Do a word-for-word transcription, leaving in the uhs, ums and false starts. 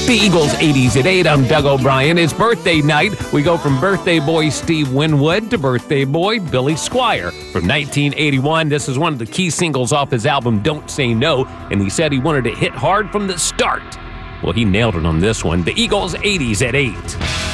The Eagles eighties at eight. I'm Doug O'Brien. It's birthday night. We go from birthday boy Steve Winwood to birthday boy Billy Squier. From nineteen eighty-one, this is one of the key singles off his album Don't Say No, and he said he wanted to hit hard from the start. Well, he nailed it on this one. The Eagles eighties at eight.